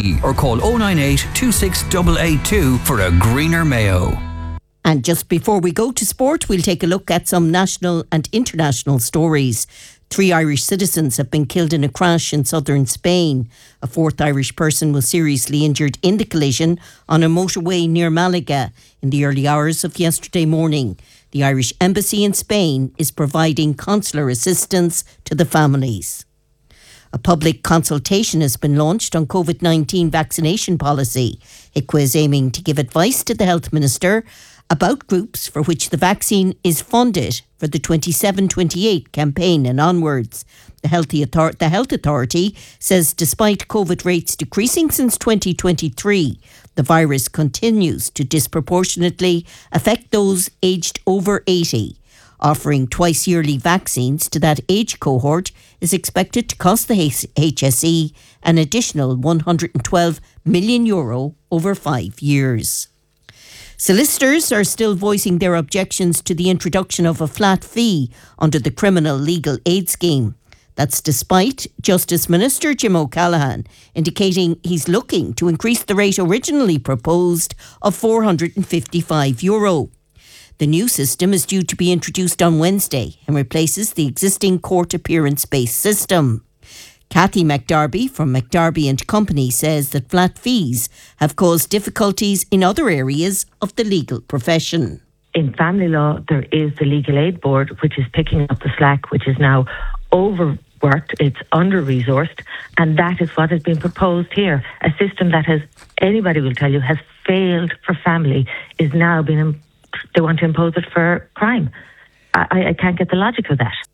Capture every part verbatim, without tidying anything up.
E or call oh nine eight, two six eight eight two for a greener Mayo. And just before we go to sport, we'll take a look at some national and international stories. Three Irish citizens have been killed in a crash in southern Spain. A fourth Irish person was seriously injured in the collision on a motorway near Malaga in the early hours of yesterday morning. The Irish Embassy in Spain is providing consular assistance to the families. A public consultation has been launched on COVID nineteen vaccination policy. I C W A is aiming to give advice to the Health Minister about groups for which the vaccine is funded for the twenty-seven twenty-eight campaign and onwards. The Health, Author- the Health Authority says despite COVID rates decreasing since twenty twenty-three, the virus continues to disproportionately affect those aged over eighty. Offering twice-yearly vaccines to that age cohort is expected to cost the H S E an additional one hundred twelve million euro over five years. Solicitors are still voicing their objections to the introduction of a flat fee under the Criminal Legal Aid Scheme. That's despite Justice Minister Jim O'Callaghan indicating he's looking to increase the rate originally proposed of four hundred fifty-five euro. The new system is due to be introduced on Wednesday and replaces the existing court appearance-based system. Kathy McDarby from McDarby and Company says that flat fees have caused difficulties in other areas of the legal profession. In family law, there is the Legal Aid Board, which is picking up the slack, which is now overworked, it's under-resourced, and that is what has been proposed here. A system that has, anybody will tell you, has failed for family is now being, they want to impose it for crime. I, I can't get the logic of that.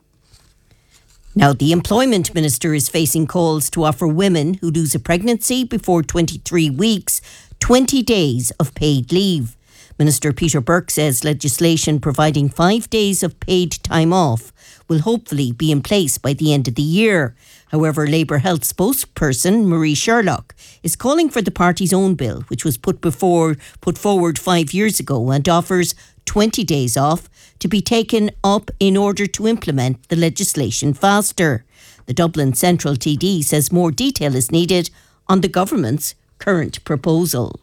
Now, the Employment Minister is facing calls to offer women who lose a pregnancy before twenty-three weeks twenty days of paid leave. Minister Peter Burke says legislation providing five days of paid time off will hopefully be in place by the end of the year. However, Labour Health spokesperson Marie Sherlock is calling for the party's own bill, which was put before put forward five years ago and offers twenty days off, to be taken up in order to implement the legislation faster. The Dublin Central T D says more detail is needed on the government's current proposal.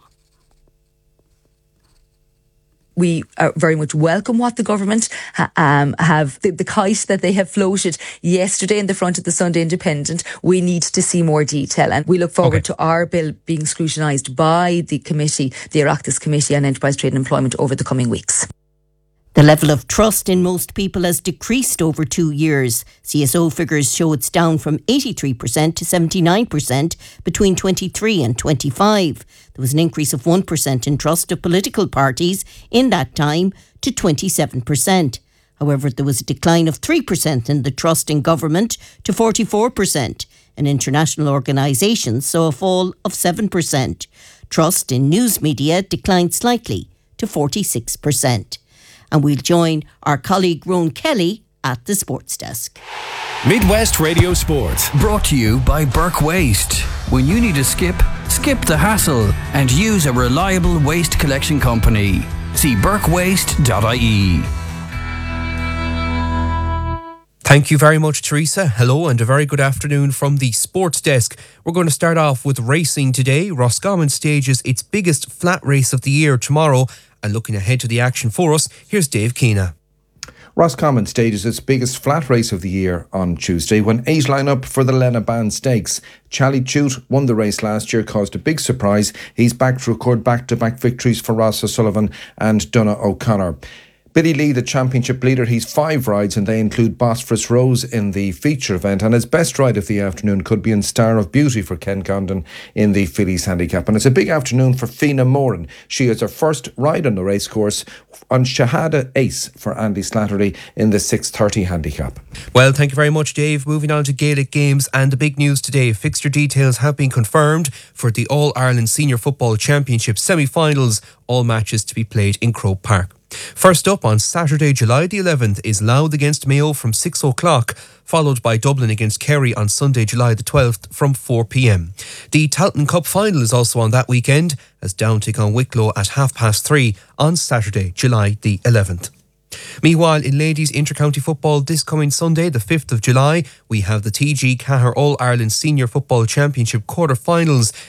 We uh, very much welcome what the government ha- um, have, the, the kite that they have floated yesterday in the front of the Sunday Independent. We need to see more detail, and we look forward okay. to our bill being scrutinised by the committee, the Oireachtas Committee on Enterprise, Trade and Employment over the coming weeks. The level of trust in most people has decreased over two years. C S O figures show it's down from eighty-three percent to seventy-nine percent between twenty-three and twenty-five. There was an increase of one percent in trust of political parties in that time to twenty-seven percent. However, there was a decline of three percent in the trust in government to forty-four percent. And international organisations saw a fall of seven percent. Trust in news media declined slightly to forty-six percent. And we'll join our colleague Rowan Kelly at the Sports Desk. Midwest Radio Sport, brought to you by Burke Waste. When you need a skip, skip the hassle and use a reliable waste collection company. See burke waste dot I E. Thank you very much, Teresa. Hello and a very good afternoon from the Sports Desk. We're going to start off with racing today. Roscommon stages its biggest flat race of the year tomorrow. And looking ahead to the action for us, here's Dave Keena. Roscommon stages its biggest flat race of the year on Tuesday when eight line up for the Lenaban Stakes. Charlie Chute won the race last year, caused a big surprise. He's back to record back-to-back victories for Ross O'Sullivan and Donagh O'Connor. Billy Lee, the championship leader, he's five rides and they include Bosphorus Rose in the feature event, and his best ride of the afternoon could be in Star of Beauty for Ken Condon in the Fillies Handicap. And it's a big afternoon for Fina Moran. She has her first ride on the racecourse on Shahada Ace for Andy Slattery in the six thirty Handicap. Well, thank you very much, Dave. Moving on to Gaelic Games and the big news today. Fixture details have been confirmed for the All-Ireland Senior Football Championship semi-finals, all matches to be played in Croke Park. First up on Saturday, July the eleventh is Louth against Mayo from six o'clock, followed by Dublin against Kerry on Sunday, July the twelfth from four p.m. The Talton Cup final is also on that weekend as Down take on Wicklow at half past three on Saturday, July the eleventh. Meanwhile, in ladies inter-county football this coming Sunday, the fifth of July, we have the T G Cahir All-Ireland Senior Football Championship quarter-finals